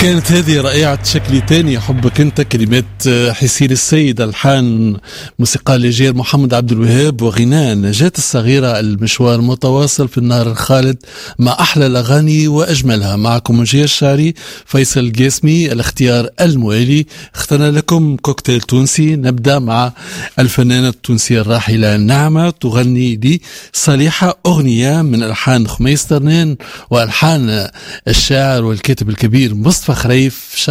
كانت هذه رائعة شكل تاني حبك انت، كلمات حسين السيد، الحان موسيقى لجير محمد عبد الوهاب، وغناء نجاة الصغيرة. المشوار متواصل في النهر الخالد مع أحلى الأغاني وأجملها. معكم مجير الشعري، فيصل القاسمي، الاختيار الموالي. اخترنا لكم كوكتيل تونسي. نبدأ مع الفنانة التونسية الراحلة نعمة تغني لصالحة أغنية من ألحان خميس طرنان وألحان الشاعر والكاتب الكبير مصطفى خريف.